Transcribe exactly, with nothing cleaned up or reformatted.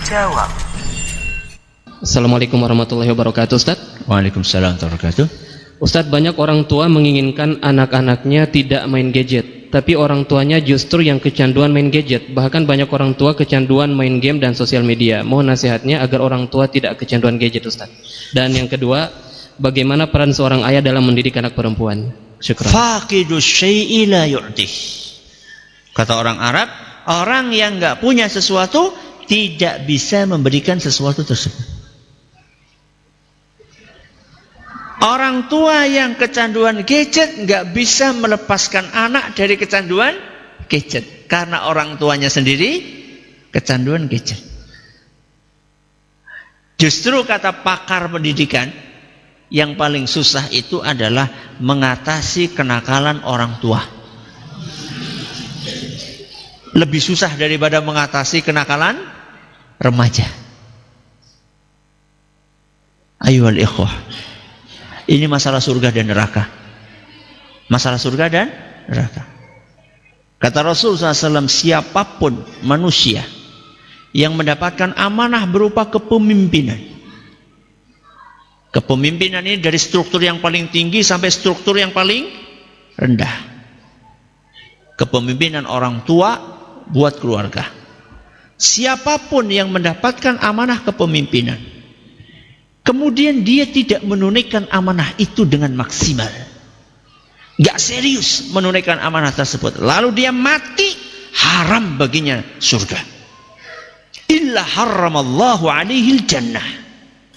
menjawab. Assalamualaikum warahmatullahi wabarakatuh, Ustaz. Waalaikumsalam warahmatullahi wabarakatuh. Ustaz, banyak orang tua menginginkan anak-anaknya tidak main gadget, tapi orang tuanya justru yang kecanduan main gadget. Bahkan banyak orang tua kecanduan main game dan sosial media. Mohon nasihatnya agar orang tua tidak kecanduan gadget, Ustaz. Dan yang kedua, bagaimana peran seorang ayah dalam mendidik anak perempuan? Syukran. Faqidus syai'i la yu'tih. Kata orang Arab, orang yang enggak punya sesuatu tidak bisa memberikan sesuatu tersebut. Orang tua yang kecanduan gadget nggak bisa melepaskan anak dari kecanduan gadget karena orang tuanya sendiri kecanduan gadget. Justru kata pakar pendidikan, yang paling susah itu adalah mengatasi kenakalan orang tua. Lebih susah daripada mengatasi kenakalan remaja. Ayyuhal ikhwah, ini masalah surga dan neraka. Masalah surga dan neraka. Kata Rasulullah shallallahu alaihi wasallam, siapapun manusia yang mendapatkan amanah berupa kepemimpinan. Kepemimpinan ini dari struktur yang paling tinggi sampai struktur yang paling rendah. Kepemimpinan orang tua buat keluarga. Siapapun yang mendapatkan amanah kepemimpinan, kemudian dia tidak menunaikan amanah itu dengan maksimal, gak serius menunaikan amanah tersebut, lalu dia mati, haram baginya surga. Illa haramallahu alaihil jannah.